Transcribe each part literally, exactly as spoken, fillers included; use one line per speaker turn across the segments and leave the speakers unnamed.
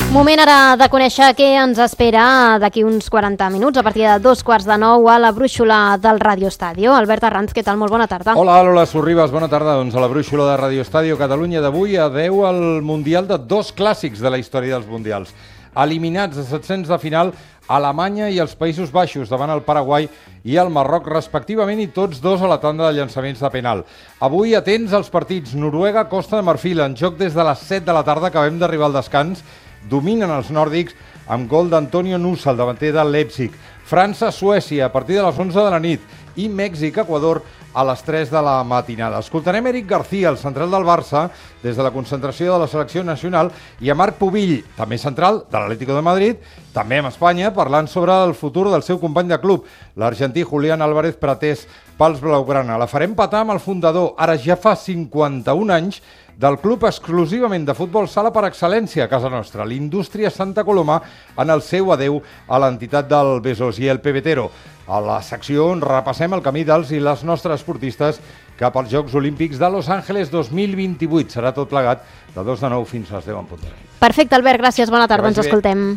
Moment ara de conèixer què ens espera d'aquí uns quaranta minuts, a partir de dos quarts de nou a la brúixola del Radio Estadio. Albert Arranz, què tal? Molt bona tarda.
Hola, Lola Sorribas, bona tarda. Doncs a la brúixola de Radio Estadio Catalunya d'avui adeu al Mundial de dos clàssics de la història dels Mundials. Eliminats a set-cents de final, Alemanya i els Països Baixos davant el Paraguai i el Marroc respectivament, i tots dos a la tanda de llançaments de penal. Avui atents als partits Noruega-Costa de Marfil, en joc des de les set de la tarda. Acabem d'arribar al descans. Dominen els nòrdics amb gol d'Antonio Nusa, el davanter del Leipzig. França-Suècia a partir de les onze de la nit i Mèxic-Equador a les tres de la matinada. Escoltarem Eric García, el central del Barça, des de la concentració de la selecció nacional, i a Marc Pubill, també central de l'Atlético de Madrid, també amb Espanya, parlant sobre el futur del seu company de club, l'argentí Julián Álvarez, pretès pels blaugrana. La farem petar amb el fundador, ara ja fa cinquanta-un anys, del club exclusivament de futbol sala per excel·lència a casa nostra, l'Indústria Santa Coloma, en el seu adeu a l'entitat del Besòs i el Pebetero. A la secció on repassem el camí dels i les nostres esportistes cap als Jocs Olímpics de Los Angeles dos mil vint-i-vuit. Serà tot plegat de dos de nou fins a les deu en punt.
Perfecte, Albert, gràcies. Bona tarda, ens escoltem.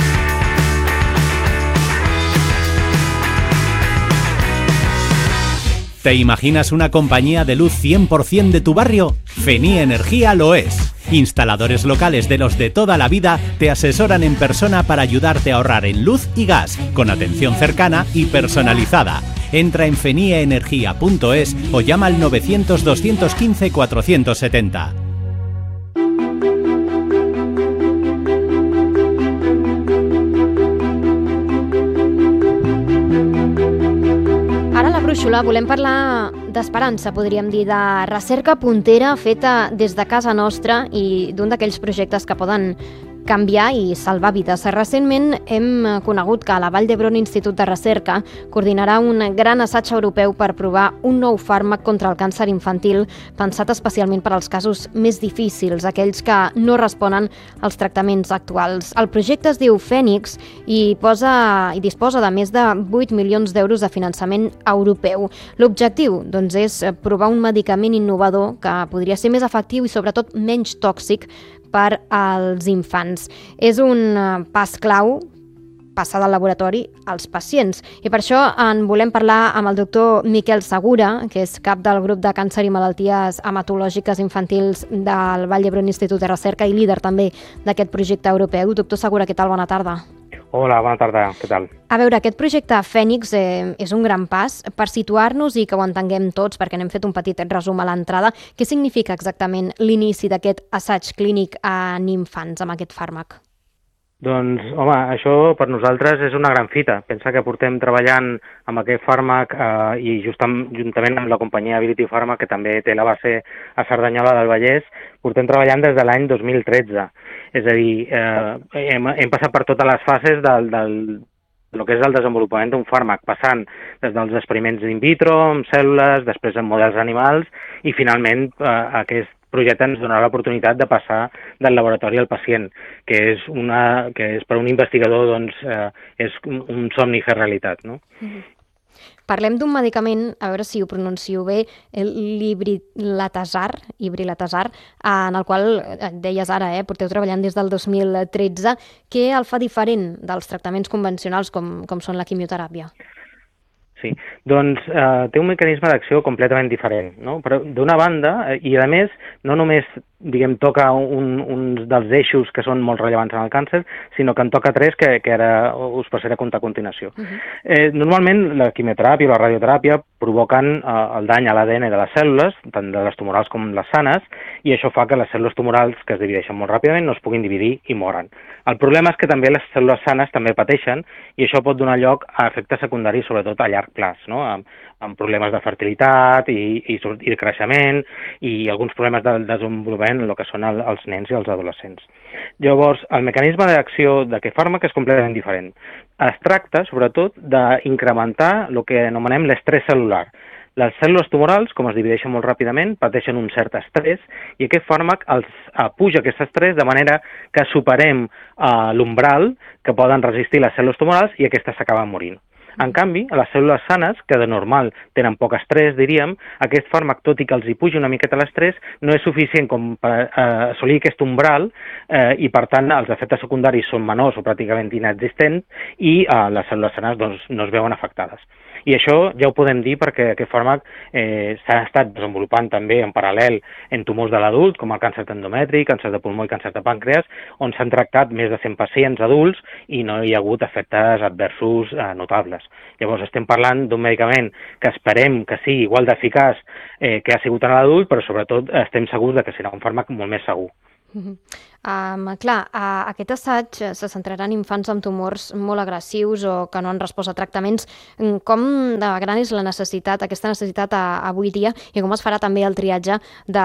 ¿Te imaginas una compañía de luz cien por ciento de tu barrio? Fenie Energía lo es. Instaladores locales de los de toda la vida te asesoran en persona para ayudarte a ahorrar en luz y gas, con atención cercana y personalizada. Entra en fenie energía punto es o llama al novecientos, doscientos quince, cuatrocientos setenta.
Brúixola, volem parlar d'esperança, podríem dir, de recerca puntera feta des de casa nostra i d'un d'aquells projectes que poden canviar i salvar vides. Recentment hem conegut que la Vall d'Hebron Institut de Recerca coordinarà un gran assaig europeu per provar un nou fàrmac contra el càncer infantil pensat especialment per als casos més difícils, aquells que no responen als tractaments actuals. El projecte es diu Fènix i, posa, i disposa de més de vuit milions d'euros de finançament europeu. L'objectiu, doncs, és provar un medicament innovador que podria ser més efectiu i sobretot menys tòxic per als infants. És un pas clau passar del laboratori als pacients. I per això en volem parlar amb el doctor Miquel Segura, que és cap del grup de càncer i malalties hematològiques infantils del Vall d'Hebron Institut de Recerca i líder també d'aquest projecte europeu. Doctor Segura, què tal? Bona tarda.
Hola, bona tarda, què tal?
A veure, aquest projecte Fènix eh, és un gran pas. Per situar-nos i que ho entenguem tots, perquè n'hem fet un petit resum a l'entrada, què significa exactament l'inici d'aquest assaig clínic en infants amb aquest fàrmac?
Doncs, home, això per nosaltres és una gran fita. Pensa que portem treballant amb aquest fàrmac eh, i justam, juntament amb la companyia Ability Pharma, que també té la base a Cerdanyola del Vallès, portem treballant des de l'any dos mil tretze. És a dir, eh, hem, hem passat per totes les fases del, del, del que és el desenvolupament d'un fàrmac, passant des dels experiments in vitro, amb cèl·lules, després amb models animals, i finalment eh, aquest projecte ens donarà l'oportunitat de passar del laboratori al pacient, que és, una, que és per un investigador doncs, eh, és un, un somni fer realitat, no?
Mm-hmm. Parlem d'un medicament, a veure si ho pronuncio bé, l'Ibrilatazar, Ibrilatazar, en el qual, deies ara, eh, porteu treballant des del dos mil tretze. Què el fa diferent dels tractaments convencionals com, com són la quimioteràpia?
Sí, doncs eh, té un mecanisme d'acció completament diferent, no? Però d'una banda, eh, i a més, no només diguem, toca un, uns dels eixos que són molt rellevants en el càncer, sinó que en toca tres que, que ara us passaré a comptar a continuació. Uh-huh. eh, normalment la quimioteràpia o la radioteràpia provoquen eh, el dany a l'A D N de les cèl·lules, tant de les tumorals com les sanes, i això fa que les cèl·lules tumorals, que es divideixen molt ràpidament, no es puguin dividir i moren. El problema és que també les cèl·lules sanes també pateixen i això pot donar lloc a efectes secundaris, sobretot a llarg plaç, no? amb, amb problemes de fertilitat i, i, i de creixement i alguns problemes de desenvolupament en el que són el, els nens i els adolescents. Llavors, el mecanisme d'acció d'aquest fàrmac és completament diferent. Es tracta, sobretot, d'incrementar el que anomenem l'estrès cel·lular. Les cèl·lules tumorals, com es divideixen molt ràpidament, pateixen un cert estrès i aquest fàrmac els apuja aquest estrès de manera que superem uh, l'umbral que poden resistir les cèl·lules tumorals i aquestes s'acaben morint. En canvi, a les cèl·lules sanes, que de normal tenen poc estrès, diríem, aquest fàrmac, tot i que els hi pugi una miqueta l'estrès, no és suficient com per eh, assolir aquest umbral eh, i, per tant, els efectes secundaris són menors o pràcticament inexistents i eh, les cèl·lules sanes doncs, no es veuen afectades. I això ja ho podem dir perquè aquest fàrmac eh, s'ha estat desenvolupant també en paral·lel en tumors de l'adult, com el càncer d'endometri, càncer de pulmó i càncer de pàncreas, on s'han tractat més de cent pacients adults i no hi ha hagut efectes adversos eh, notables. Llavors estem parlant d'un medicament que esperem que sigui igual d'eficaç eh, que ha sigut en l'adult, però sobretot estem segurs de que serà un fàrmac molt més segur.
Uh, um, clar, uh, aquest assaig se centrarà en infants amb tumors molt agressius o que no han respost a tractaments. Com de gran és la necessitat, aquesta necessitat a, avui dia, i com es farà també el triatge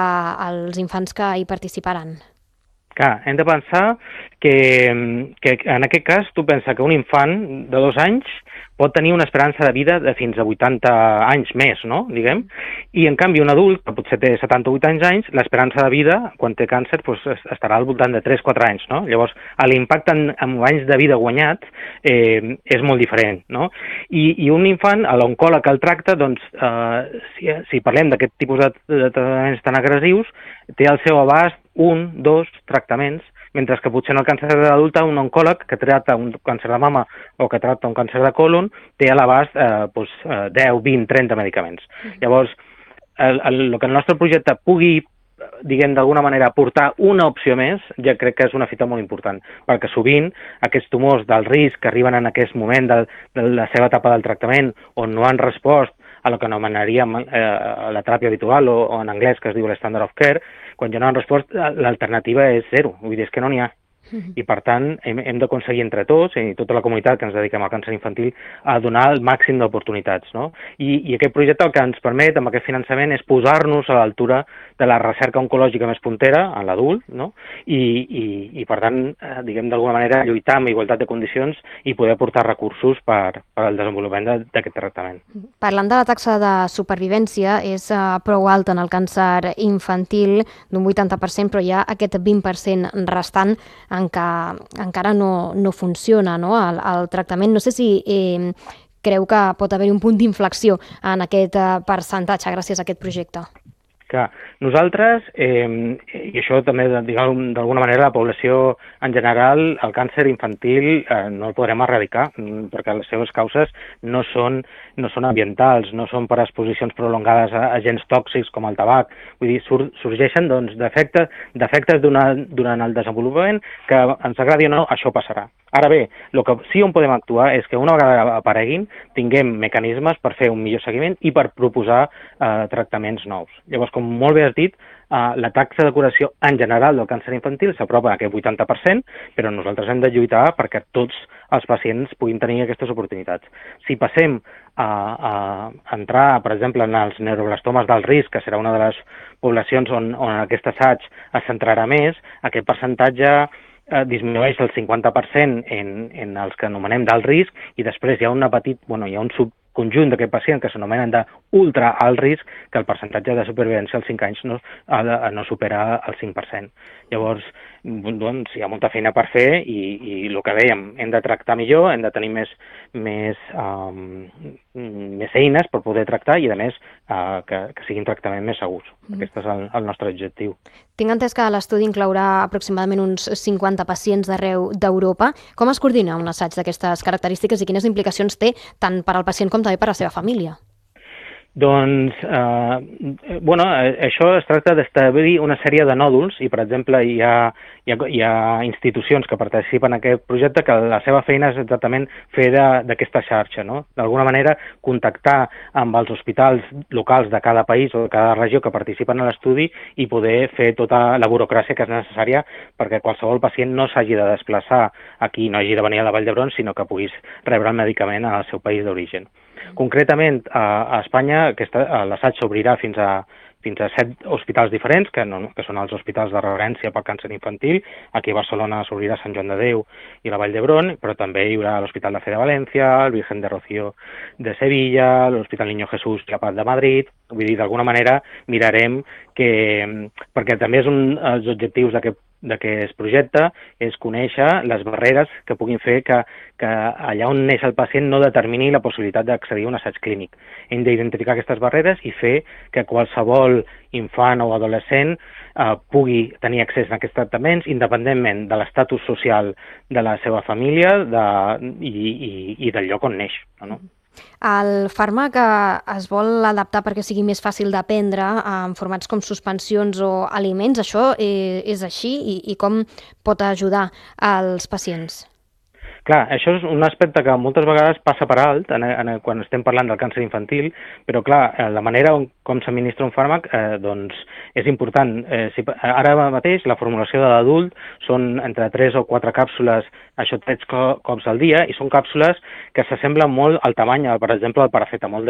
dels infants que hi participaran?
Clar, hem de pensar que, que en aquest cas tu pensa que un infant de dos anys pot tenir una esperança de vida de fins a vuitanta anys més, no?, diguem, i en canvi un adult, que potser té setanta o vuitanta anys, l'esperança de vida, quan té càncer, doncs, estarà al voltant de tres o quatre anys, no? Llavors, l'impacte en, en anys de vida guanyats eh, és molt diferent, no? I, i un infant, a l'oncòleg que el tracta, doncs, eh, si, si parlem d'aquest tipus de, de tractaments tan agressius, té al seu abast un, dos tractaments, mentre que potser en el càncer de l'adulta un oncòleg que tracta un càncer de mama o que tracta un càncer de còlon té a l'abast eh, doncs, deu, vint, trenta medicaments. Mm. Llavors, el, el, el que el nostre projecte pugui, diguem, d'alguna manera, aportar una opció més, ja crec que és una fita molt important, perquè sovint aquests tumors del risc que arriben en aquest moment de, de la seva etapa del tractament on no han respost a el que anomenaríem eh, la teràpia habitual o, o en anglès que es diu l'standard of care, quan ja no han respost, l'alternativa és zero, vull dir, és que no n'hi ha. I, per tant, hem, hem d'aconseguir entre tots, i tota la comunitat que ens dediquem al càncer infantil, a donar el màxim d'oportunitats, no? I, I aquest projecte el que ens permet, amb aquest finançament, és posar-nos a l'altura de la recerca oncològica més puntera, en l'adult, no? I, i, i, per tant, eh, diguem, d'alguna manera, lluitar amb igualtat de condicions i poder aportar recursos per, per al desenvolupament d'aquest tractament.
Parlant de la taxa de supervivència, és uh, prou alta en el càncer infantil, d'un vuitanta per cent, però hi ha aquest vint per cent restant en què encara no, no funciona, no?, el, el tractament. No sé si eh, creu que pot haver-hi un punt d'inflexió en aquest eh, percentatge gràcies a aquest projecte.
Clar, nosaltres, eh, i això també, diguem, d'alguna manera, la població en general, el càncer infantil eh, no el podrem erradicar, perquè les seves causes no són, no són ambientals, no són per exposicions prolongades a agents tòxics com el tabac. Vull dir, sur, sorgeixen doncs, defectes, defectes durant, durant el desenvolupament que ens agradi o no, això passarà. Ara bé, el que sí on podem actuar és que una vegada apareguin tinguem mecanismes per fer un millor seguiment i per proposar eh, tractaments nous. Llavors, com molt bé has dit, eh, la taxa de curació en general del càncer infantil s'apropa a aquest vuitanta per cent, però nosaltres hem de lluitar perquè tots els pacients puguin tenir aquestes oportunitats. Si passem a, a entrar, per exemple, en els neuroblastomes del risc, que serà una de les poblacions on, on aquest assaig es centrarà més, aquest percentatge eh, disminueix el cinquanta per cent en, en els que anomenem d'alt risc i després hi ha una petit, bueno, hi ha un subconjunt d'aquest pacient que s'anomenen d'ultra alt risc, que el percentatge de supervivència als cinc anys no, no supera el cinc per cent. Llavors, doncs, hi ha molta feina per fer i, i el que dèiem, hem de tractar millor, hem de tenir més, més, um, més eines per poder tractar i, a més, uh, que, que siguin tractaments més segurs. Mm. Aquest és el, el nostre objectiu.
Tinc entès que l'estudi inclourà aproximadament uns cinquanta pacients d'arreu d'Europa. Com es coordina un assaig d'aquestes característiques i quines implicacions té tant per al pacient com també per a la seva família?
Doncs, eh, bueno, això es tracta d'establir una sèrie de nòduls i, per exemple, hi ha, hi ha, hi ha institucions que participen en aquest projecte que la seva feina és exactament fer d'aquesta xarxa, no? D'alguna manera, contactar amb els hospitals locals de cada país o de cada regió que participen en l'estudi i poder fer tota la burocràcia que és necessària perquè qualsevol pacient no s'hagi de desplaçar aquí, no hagi de venir a la Vall d'Hebron, sinó que puguis rebre el medicament al seu país d'origen. Concretament, a, a Espanya, l'assaig s'obrirà fins a fins a set hospitals diferents, que, no, que són els hospitals de referència pel càncer infantil. Aquí a Barcelona s'obrirà Sant Joan de Déu i la Vall d'Hebron, però també hi haurà l'Hospital de Fe de València, el Virgen de Rocío de Sevilla, l'Hospital Niño Jesús i la Paz de Madrid. Vull dir, d'alguna manera mirarem que, perquè també és un dels objectius d'aquest de què es projecta és conèixer les barreres que puguin fer que, que allà on neix el pacient no determini la possibilitat d'accedir a un assaig clínic. Hem d'identificar aquestes barreres i fer que qualsevol infant o adolescent eh, pugui tenir accés a aquests tractaments independentment de l'estatus social de la seva família de, i, i, i del lloc on neix, no?
El fàrmac es vol adaptar perquè sigui més fàcil de prendre en formats com suspensions o aliments. Això és així i, i com pot ajudar als pacients?
Clar, això és un aspecte que moltes vegades passa per alt en, en, quan estem parlant del càncer infantil, però clar, la manera com s'administra un fàrmac eh, doncs és important. Eh, si, ara mateix la formulació de l'adult són entre tres o quatre càpsules, això tres cops al dia, i són càpsules que s'assemblen molt al tamany, per exemple, del paracetamol